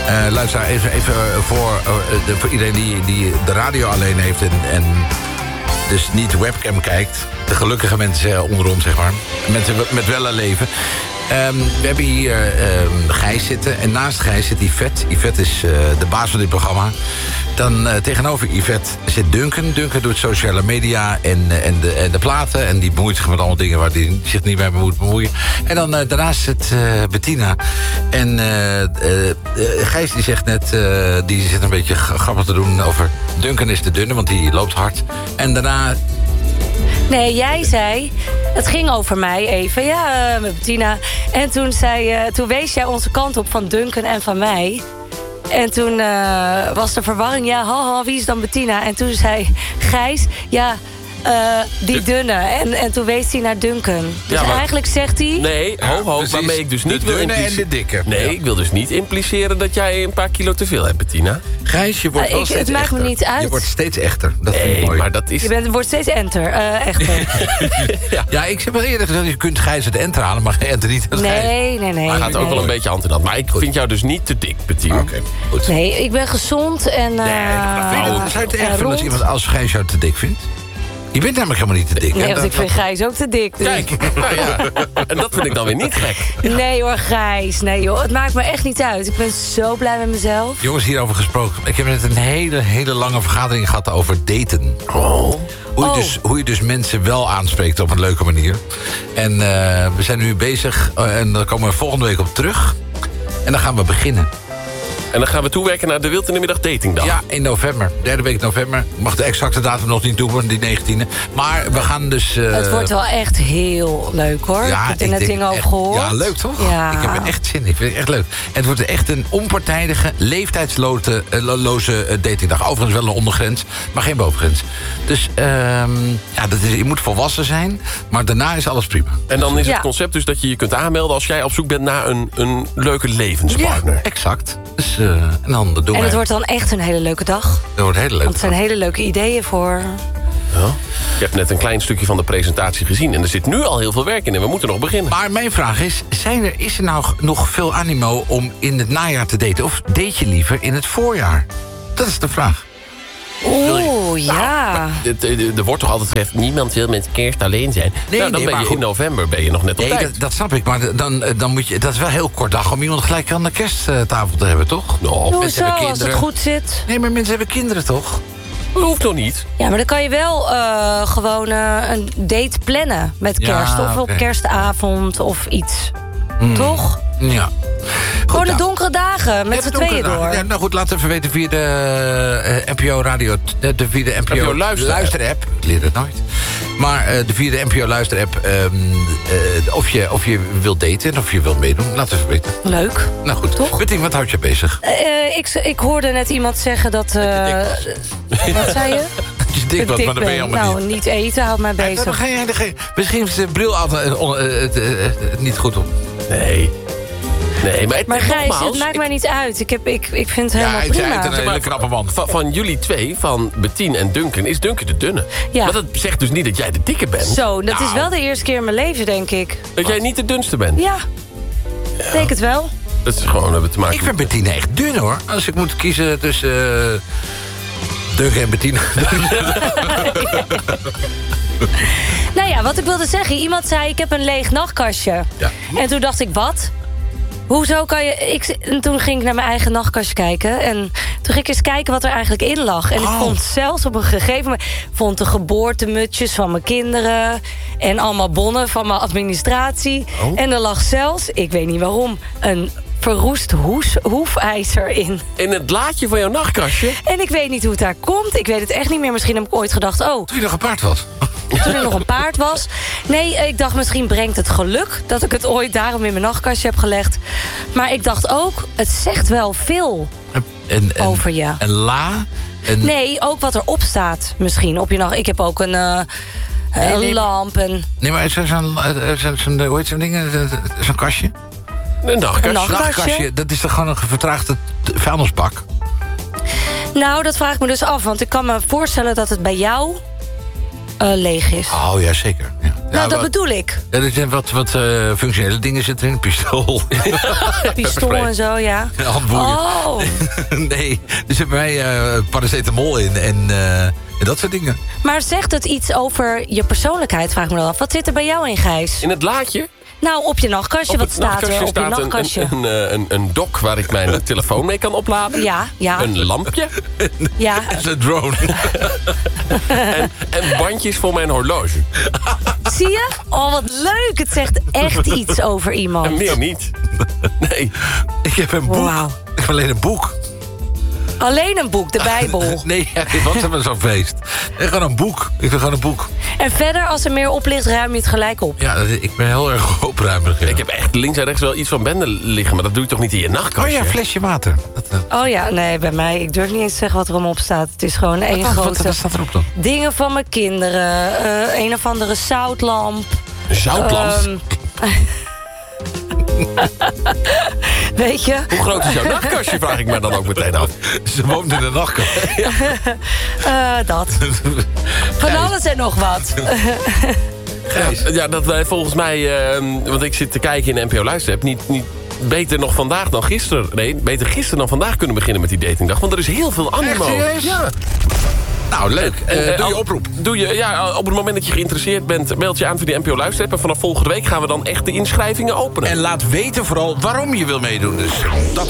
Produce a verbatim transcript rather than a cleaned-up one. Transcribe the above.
Uh, luister, even, even voor, uh, de, voor iedereen die, die de radio alleen heeft... en, en dus niet de webcam kijkt. De gelukkige mensen onder ons, zeg maar. Mensen met wel een leven. Um, we hebben hier um, Gijs zitten. En naast Gijs zit Yvette. Yvette is uh, de baas van dit programma. Dan uh, tegenover Yvette zit Duncan. Duncan doet sociale media en, uh, en, de, en de platen. En die bemoeit zich met allemaal dingen waar hij zich niet mee moet bemoeien. En dan uh, daarnaast zit uh, Bettina. En uh, uh, uh, Gijs die zegt net, uh, die zit een beetje grappig te doen over... Duncan is de dunne, want die loopt hard. En daarna... Nee, jij zei, het ging over mij even, ja, uh, met Bettina. En toen, zei, uh, toen wees jij onze kant op van Duncan en van mij. En toen uh, was de verwarring, ja, haha, wie is dan Bettina? En toen zei Gijs, ja, uh, die dunne. En, en toen wees hij naar Duncan. Dus ja, maar, eigenlijk zegt hij... Nee, ho, ho, precies, waarmee ik dus niet de wil dunne en de dikke. Nee, ja. ik wil dus niet impliceren dat jij een paar kilo te veel hebt, Bettina. Gijs, je wordt uh, wel ik, steeds het maakt echter. me niet uit. Je wordt steeds echter. Dat nee, vind ik mooi. Maar dat is... Je bent, wordt steeds enter, uh, echter. ja. ja, ik heb wel eerder gezegd, je kunt Gijs het enter halen, maar enter niet het nee, Gijs. Nee, nee, nee. Maar het gaat ook nee. wel een beetje hand in hand. Maar ik goed. vind jou dus niet te dik, Bettina. Oké, okay, goed. Nee, ik ben gezond en... Uh, nee, Zou je het erg vinden als rond. iemand als Gijs jou te dik vindt? Je bent namelijk helemaal niet te dik. Nee, hè? want ik vind Gijs ook te dik. Dus. Kijk, nou ja. En dat vind ik dan weer niet gek. Nee hoor, Gijs. Nee joh, het maakt me echt niet uit. Ik ben zo blij met mezelf. Jongens, hierover gesproken. Ik heb net een hele, hele lange vergadering gehad over daten. Oh. Hoe, je oh. dus, hoe je dus mensen wel aanspreekt op een leuke manier. En uh, we zijn nu bezig uh, en daar komen we volgende week op terug. En dan gaan we beginnen. En dan gaan we toewerken naar de Wild in de Middag Datingdag. Ja, in november. Derde week november. Ik mag de exacte datum nog niet doen, die negentiende. Maar we gaan dus... Uh... Het wordt wel echt heel leuk, hoor. Ja, ik heb er ik net denk dingen over echt, gehoord. Ja, leuk toch? Ja. Ik heb er echt zin in. Ik vind het echt leuk. En het wordt echt een onpartijdige, leeftijdsloze uh, datingdag. Overigens wel een ondergrens, maar geen bovengrens. Dus uh, ja, dat is, je moet volwassen zijn, maar daarna is alles prima. En dan is ja. het concept dus dat je je kunt aanmelden... als jij op zoek bent naar een, een leuke levenspartner. Ja, exact. Dus, uh, en dan doen en het wij... wordt dan echt een hele leuke dag. Dat wordt een hele leuke Want het zijn hele leuke ideeën voor... Ja. Ik heb net een klein stukje van de presentatie gezien... en er zit nu al heel veel werk in en we moeten nog beginnen. Maar mijn vraag is, zijn er, is er nou nog veel animo om in het najaar te daten? Of date je liever in het voorjaar? Dat is de vraag. Oeh, ja. Nou, er wordt toch altijd gezegd... niemand wil met kerst alleen zijn. Nee, nou, dan nee, ben maar je goed. in november ben je nog net op Nee, tijd. dat, dat snap ik. Maar dan, dan moet je, dat is wel heel kort dag om iemand gelijk aan de kersttafel te hebben, toch? Nou, Hoezo, mensen hebben als het kinderen. goed zit. Nee, maar mensen hebben kinderen, toch? dat hoeft nog niet. Ja, maar dan kan je wel uh, gewoon uh, een date plannen met Ja, kerst. Of op oké. kerstavond of iets. Hmm. Toch? Ja. Gewoon de nou. donkere dagen, met Ja, z'n de donkere tweeën door. dagen. Ja, nou goed, laat even weten via de uh, N P O Radio... De, de, via de N P O, N P O luisterapp. luisterapp. Ik leer het nooit. Maar uh, de, via de N P O luisterapp... Um, uh, of, je, of je wilt daten en of je wilt meedoen. Laat even weten. Leuk. Nou goed. Toch? Betting, wat houdt je bezig? Uh, ik, ik hoorde net iemand zeggen dat... Uh, wat zei je? Dat je dik Dat was, ik maar dat ben je ben. helemaal Nou, niet. niet eten houdt mij bezig. Ja, geen, geen, misschien is de bril altijd uh, uh, uh, uh, uh, niet goed op. Nee. Nee, maar, het, Maar Gijs, nogmaals, het maakt ik- mij niet uit. Ik, heb, ik, ik vind het Ja, helemaal ik zei prima. het, een hele knappe man. Van, van jullie twee, van Bettine en Duncan, is Duncan de dunne. Ja. Maar dat zegt dus niet dat jij de dikke bent. Zo, dat is Nou, wel de eerste keer in mijn leven, denk ik. Dat jij niet de dunste bent. Ja, ik denk het wel. Dat is gewoon hebben te maken Ik vind Bettine echt dun, hoor. Als ik moet kiezen tussen... Uh, Duncan en Bettine. Nou ja, wat ik wilde zeggen. Iemand zei, ik heb een leeg nachtkastje. Ja. En toen dacht ik, wat? Hoezo kan je... Ik, en toen ging ik naar mijn eigen nachtkastje kijken. En toen ging ik eens kijken wat er eigenlijk in lag. En Oh. ik vond zelfs op een gegeven moment... vond de geboortemutjes van mijn kinderen... en allemaal bonnen van mijn administratie. Oh. En er lag zelfs, ik weet niet waarom... een verroest hoes, hoefijzer in. In het laadje van jouw nachtkastje? En ik weet niet hoe het daar komt. Ik weet het echt niet meer. Misschien heb ik ooit gedacht... oh, Toen je nog een paard was. toen er nog een paard was. Nee, ik dacht misschien brengt het geluk... dat ik het ooit daarom in mijn nachtkastje heb gelegd. Maar ik dacht ook, het zegt wel veel En, en, over je. Een la. Een, Nee, ook wat erop staat misschien. Op je nacht. Ik heb ook een, uh, een nee. lamp. En Nee, maar zo'n, zo'n, zo'n, zo'n, hoe heet zo'n ding? Zo'n kastje? Een nachtkastje. Een nachtkastje. Nachtkastje, dat is toch gewoon een vertraagde vuilnisbak? nou, dat vraag ik me dus af. Want ik kan me voorstellen dat het bij jou... uh, leeg is. Oh ja, zeker. Ja. Nou, ja, dat wat, bedoel ik. Ja, er zijn wat, wat uh, functionele dingen zitten in. Pistool. Pistool en zo, ja. Handboeien. Oh. Nee, er zit bij mij uh, paracetamol in en, uh, en dat soort dingen. Maar zegt het iets over je persoonlijkheid, vraag ik me dan af. Wat zit er bij jou in, Gijs? In het laadje? Nou, op je nachtkastje, Op wat het staat nachtkastje er op je staat nachtkastje? Een, een, een, een dock waar ik mijn telefoon mee kan opladen. Ja, ja. Een lampje. Ja. Dat is een drone. en, en bandjes voor mijn horloge. Zie je? Oh, wat leuk. Het zegt echt iets over iemand. En meer niet. Nee. Ik heb een boek. Wauw. Ik heb alleen een boek. Alleen een boek, de Bijbel. Nee, dit was maar zo'n feest. Ik ga een boek. Ik wil gewoon een boek. En verder, als er meer op ligt, ruim je het gelijk op. Ja, ik ben heel erg opruimig. Ja. Ik heb echt links en rechts wel iets van bende liggen... maar dat doe je toch niet in je nachtkastje? Oh ja, flesje water. Dat, uh... Oh ja, nee, bij mij. Ik durf niet eens te zeggen wat er allemaal op staat. Het is gewoon één wat, grote... Wat, wat staat erop dan? Dingen van mijn kinderen. Uh, een of andere zoutlamp. Een zoutlamp? Um, Weet je? Hoe groot is jouw nachtkastje, vraag ik me dan ook meteen af. Ze woont in de nachtkast. uh, dat. Van alles en nog wat. Ja, ja, dat wij volgens mij... Uh, want ik zit te kijken in de N P O Luisterapp... niet, niet beter nog vandaag dan gisteren... nee, beter gisteren dan vandaag kunnen beginnen met die datingdag. Want er is heel veel animo. Echt, ja. Nou, leuk. Uh, uh, doe je oproep. Doe je, ja, op het moment dat je geïnteresseerd bent... meld je aan voor die N P O Luisterapp. En vanaf volgende week gaan we dan echt de inschrijvingen openen. En laat weten vooral waarom je wil meedoen. Dus dat